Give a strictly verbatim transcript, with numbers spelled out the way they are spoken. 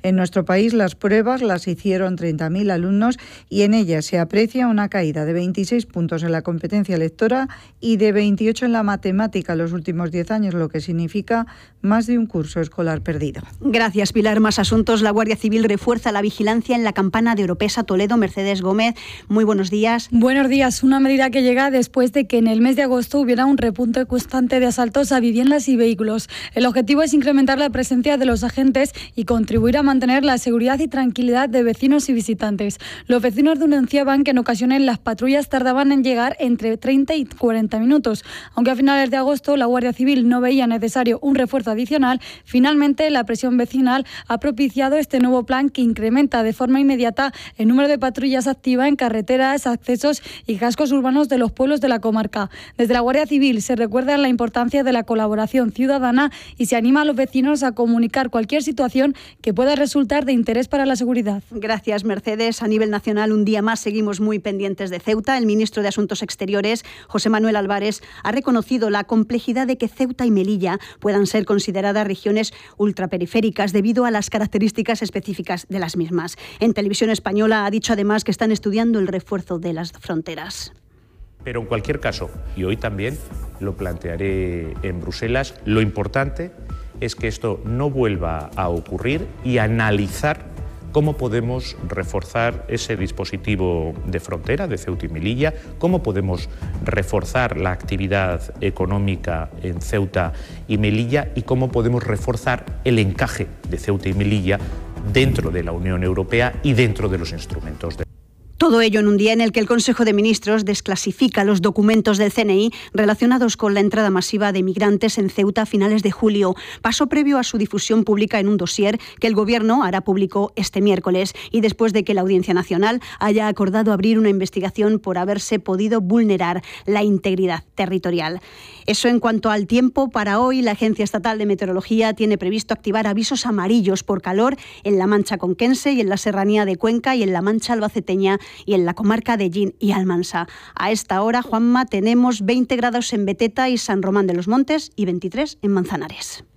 En nuestro país las pruebas las hicieron treinta mil alumnos y en ellas se aprecia una caída de veintiséis puntos en la competencia lectora y de veintiocho en la matemática en los últimos diez años, lo que significa más de un curso escolar perdido. Gracias, Pilar. Más asuntos. La Guardia Civil refuerza la vigilancia en la campana de Oropesa, Toledo. Mercedes Gómez, muy buenos días. Buenos días. Una medida que llega después de que en el mes de agosto hubiera un repunte constante de asaltos a viviendas y vehículos. El objetivo es incrementar la presencia de los agentes y contribuir a mantener la seguridad y tranquilidad de vecinos y visitantes. Los vecinos denunciaban que en ocasiones las patrullas tardaban en llegar entre treinta y cuarenta minutos. Aunque a finales de agosto la Guardia Civil no veía necesario un refuerzo adicional, finalmente la presión vecinal ha propiciado este nuevo plan que incrementa de forma inmediata el número de patrullas activas en carreteras, accesos y cascos urbanos de los pueblos de la comarca. Desde la Guardia Civil se recuerda la importancia de la colaboración ciudadana y se anima a los vecinos a comunicar cualquier situación que pueda resultar de interés para la seguridad. Gracias, Mercedes. A nivel nacional, un día más seguimos muy pendientes de Ceuta. El ministro de Asuntos Exteriores, José Manuel Álvarez, ha reconocido la complejidad de que Ceuta y Melilla puedan ser consideradas regiones ultraperiféricas debido a las características específicas de las mismas. En Televisión Española ha dicho además que están estudiando el refuerzo de las fronteras. Pero en cualquier caso, y hoy también lo plantearé en Bruselas, lo importante es que esto no vuelva a ocurrir y analizar cómo podemos reforzar ese dispositivo de frontera de Ceuta y Melilla, cómo podemos reforzar la actividad económica en Ceuta y Melilla y cómo podemos reforzar el encaje de Ceuta y Melilla dentro de la Unión Europea y dentro de los instrumentos de... Todo ello en un día en el que el Consejo de Ministros desclasifica los documentos del C N I relacionados con la entrada masiva de migrantes en Ceuta a finales de julio, paso previo a su difusión pública en un dossier que el Gobierno hará público este miércoles y después de que la Audiencia Nacional haya acordado abrir una investigación por haberse podido vulnerar la integridad territorial. Eso en cuanto al tiempo. Para hoy, la Agencia Estatal de Meteorología tiene previsto activar avisos amarillos por calor en la Mancha Conquense y en la Serranía de Cuenca y en la Mancha Albaceteña y en la comarca de Llín y Almansa. A esta hora, Juanma, tenemos veinte grados en Beteta y San Román de los Montes y veintitrés en Manzanares.